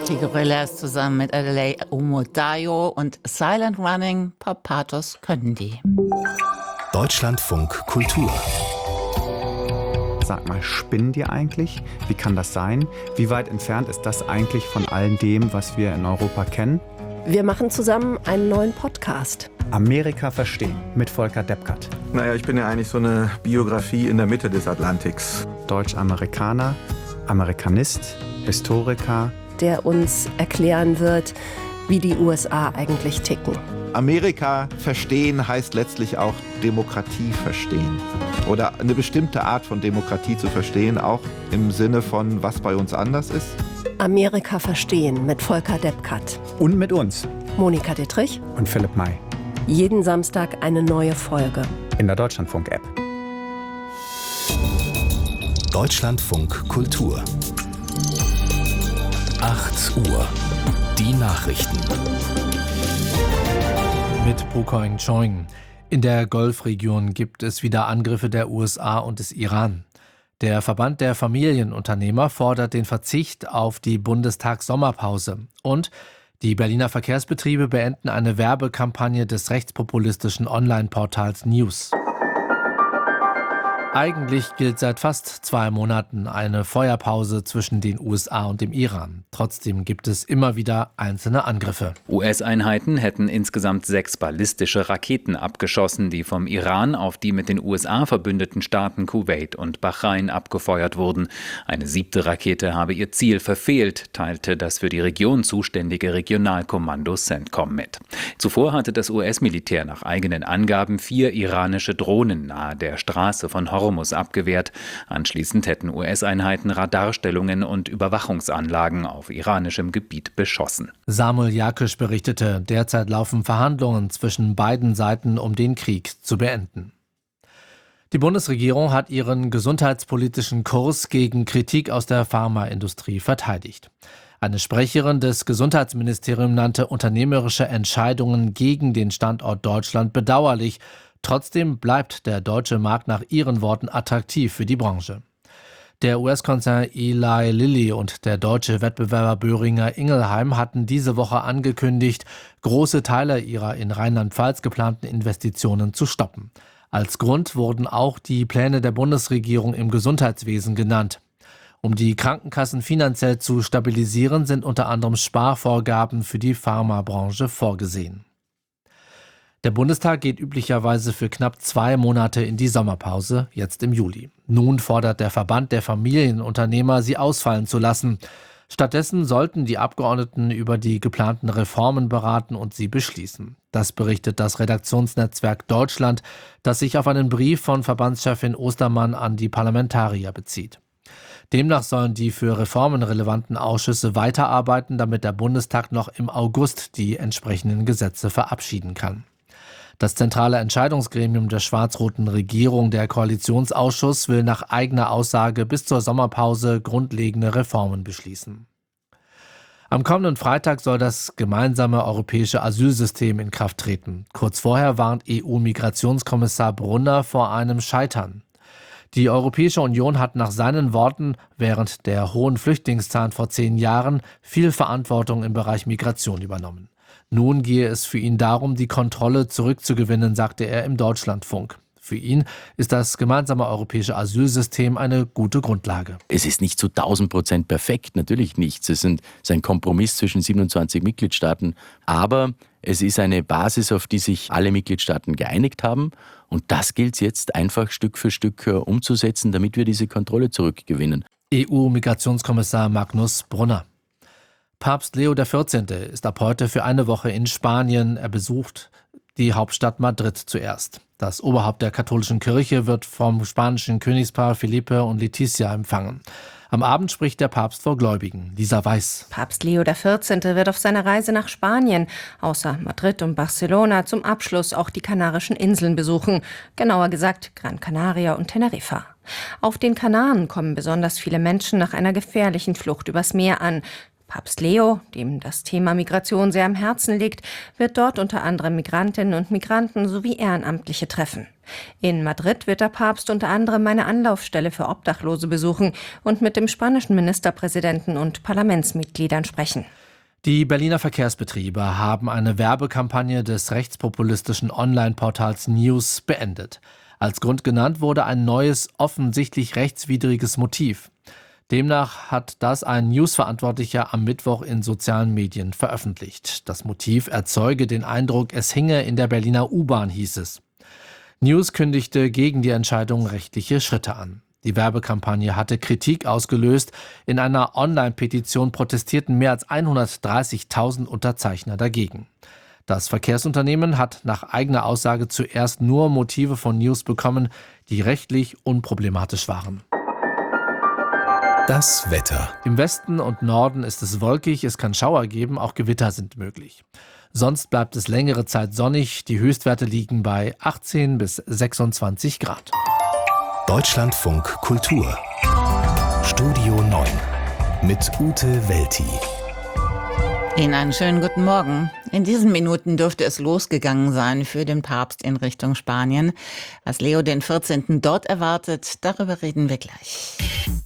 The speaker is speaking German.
Die Gorillas zusammen mit Adelaide Omotayo und Silent Running, Pop-Pathos können die. Deutschlandfunk Kultur. Sag mal, spinnen die eigentlich? Wie kann das sein? Wie weit entfernt ist das eigentlich von all dem, was wir in Europa kennen? Wir machen zusammen einen neuen Podcast. Amerika verstehen mit Volker Deppkert. Naja, ich bin ja eigentlich so eine Biografie in der Mitte des Atlantiks. Deutsch-Amerikaner, Amerikanist, Historiker. Der uns erklären wird, wie die USA eigentlich ticken. Amerika verstehen heißt letztlich auch Demokratie verstehen. Oder eine bestimmte Art von Demokratie zu verstehen, auch im Sinne von, was bei uns anders ist. Amerika verstehen mit Volker Deppkert. Und mit uns. Monika Dittrich. Und Philipp May. Jeden Samstag eine neue Folge. In der Deutschlandfunk-App. Deutschlandfunk Kultur. 8 Uhr. Die Nachrichten. Mit Pukoin Choing. In der Golfregion gibt es wieder Angriffe der USA und des Iran. Der Verband der Familienunternehmer fordert den Verzicht auf die Bundestagssommerpause. Und die Berliner Verkehrsbetriebe beenden eine Werbekampagne des rechtspopulistischen Online-Portals News. Eigentlich gilt seit fast 2 Monaten eine Feuerpause zwischen den USA und dem Iran. Trotzdem gibt es immer wieder einzelne Angriffe. US-Einheiten hätten insgesamt 6 ballistische Raketen abgeschossen, die vom Iran auf die mit den USA verbündeten Staaten Kuwait und Bahrain abgefeuert wurden. Eine 7. Rakete habe ihr Ziel verfehlt, teilte das für die Region zuständige Regionalkommando CENTCOM mit. Zuvor hatte das US-Militär nach eigenen Angaben 4 iranische Drohnen nahe der Straße von Hormuz abgewehrt. Anschließend hätten US-Einheiten Radarstellungen und Überwachungsanlagen auf iranischem Gebiet beschossen. Samuel Jakisch berichtete, derzeit laufen Verhandlungen zwischen beiden Seiten, um den Krieg zu beenden. Die Bundesregierung hat ihren gesundheitspolitischen Kurs gegen Kritik aus der Pharmaindustrie verteidigt. Eine Sprecherin des Gesundheitsministeriums nannte unternehmerische Entscheidungen gegen den Standort Deutschland bedauerlich. Trotzdem bleibt der deutsche Markt nach ihren Worten attraktiv für die Branche. Der US-Konzern Eli Lilly und der deutsche Wettbewerber Boehringer Ingelheim hatten diese Woche angekündigt, große Teile ihrer in Rheinland-Pfalz geplanten Investitionen zu stoppen. Als Grund wurden auch die Pläne der Bundesregierung im Gesundheitswesen genannt. Um die Krankenkassen finanziell zu stabilisieren, sind unter anderem Sparvorgaben für die Pharmabranche vorgesehen. Der Bundestag geht üblicherweise für knapp 2 Monate in die Sommerpause, jetzt im Juli. Nun fordert der Verband der Familienunternehmer, sie ausfallen zu lassen. Stattdessen sollten die Abgeordneten über die geplanten Reformen beraten und sie beschließen. Das berichtet das Redaktionsnetzwerk Deutschland, das sich auf einen Brief von Verbandschefin Ostermann an die Parlamentarier bezieht. Demnach sollen die für Reformen relevanten Ausschüsse weiterarbeiten, damit der Bundestag noch im August die entsprechenden Gesetze verabschieden kann. Das zentrale Entscheidungsgremium der schwarz-roten Regierung, der Koalitionsausschuss, will nach eigener Aussage bis zur Sommerpause grundlegende Reformen beschließen. Am kommenden Freitag soll das gemeinsame europäische Asylsystem in Kraft treten. Kurz vorher warnt EU-Migrationskommissar Brunner vor einem Scheitern. Die Europäische Union hat nach seinen Worten während der hohen Flüchtlingszahlen vor 10 Jahren viel Verantwortung im Bereich Migration übernommen. Nun gehe es für ihn darum, die Kontrolle zurückzugewinnen, sagte er im Deutschlandfunk. Für ihn ist das gemeinsame europäische Asylsystem eine gute Grundlage. Es ist nicht zu 1000% perfekt, natürlich nicht. Es ist ein Kompromiss zwischen 27 Mitgliedstaaten. Aber es ist eine Basis, auf die sich alle Mitgliedstaaten geeinigt haben. Und das gilt es jetzt einfach Stück für Stück umzusetzen, damit wir diese Kontrolle zurückgewinnen. EU-Migrationskommissar Magnus Brunner. Papst Leo XIV. Ist ab heute für eine Woche in Spanien. Er besucht die Hauptstadt Madrid zuerst. Das Oberhaupt der katholischen Kirche wird vom spanischen Königspaar Felipe und Letizia empfangen. Am Abend spricht der Papst vor Gläubigen. Lisa Weiß. Papst Leo XIV. Wird auf seiner Reise nach Spanien, außer Madrid und Barcelona, zum Abschluss auch die Kanarischen Inseln besuchen. Genauer gesagt Gran Canaria und Teneriffa. Auf den Kanaren kommen besonders viele Menschen nach einer gefährlichen Flucht übers Meer an. Papst Leo, dem das Thema Migration sehr am Herzen liegt, wird dort unter anderem Migrantinnen und Migranten sowie Ehrenamtliche treffen. In Madrid wird der Papst unter anderem eine Anlaufstelle für Obdachlose besuchen und mit dem spanischen Ministerpräsidenten und Parlamentsmitgliedern sprechen. Die Berliner Verkehrsbetriebe haben eine Werbekampagne des rechtspopulistischen Online-Portals News beendet. Als Grund genannt wurde ein neues, offensichtlich rechtswidriges Motiv. Demnach hat das ein News-Verantwortlicher am Mittwoch in sozialen Medien veröffentlicht. Das Motiv erzeuge den Eindruck, es hinge in der Berliner U-Bahn, hieß es. News kündigte gegen die Entscheidung rechtliche Schritte an. Die Werbekampagne hatte Kritik ausgelöst. In einer Online-Petition protestierten mehr als 130.000 Unterzeichner dagegen. Das Verkehrsunternehmen hat nach eigener Aussage zuerst nur Motive von News bekommen, die rechtlich unproblematisch waren. Das Wetter. Im Westen und Norden ist es wolkig, es kann Schauer geben, auch Gewitter sind möglich. Sonst bleibt es längere Zeit sonnig, die Höchstwerte liegen bei 18 bis 26 Grad. Deutschlandfunk Kultur. Studio 9 mit Ute Welti. Ihnen einen schönen guten Morgen. In diesen Minuten dürfte es losgegangen sein für den Papst in Richtung Spanien. Was Leo den 14. dort erwartet, darüber reden wir gleich.